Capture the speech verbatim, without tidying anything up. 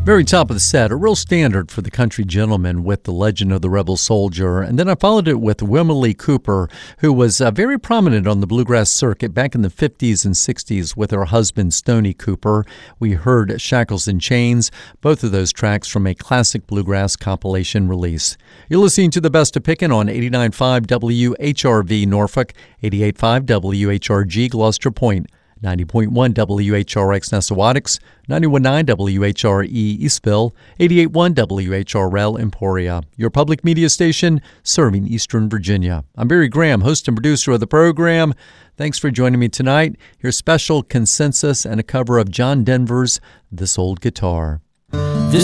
Very top of the set, a real standard for the country gentleman with The Legend of the Rebel Soldier. And then I followed it with Wilma Lee Cooper, who was uh, very prominent on the bluegrass circuit back in the fifties and sixties with her husband, Stoney Cooper. We heard Shackles and Chains, both of those tracks from a classic bluegrass compilation release. You're listening to The Best of Pickin' on eighty-nine point five W H R V Norfolk, eighty-eight point five W H R G Gloucester Point, ninety point one W H R X Nessawadox, ninety-one point nine W H R E Eastville, eighty-eight point one W H R L Emporia, your public media station serving Eastern Virginia. I'm Barry Graham, host and producer of the program. Thanks for joining me tonight. Here's special consensus and a cover of John Denver's This Old Guitar.